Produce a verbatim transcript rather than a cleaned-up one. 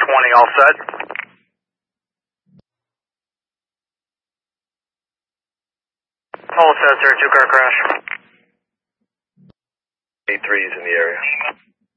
twenty, all set. All set, sir. Two car crash. A three is in the area.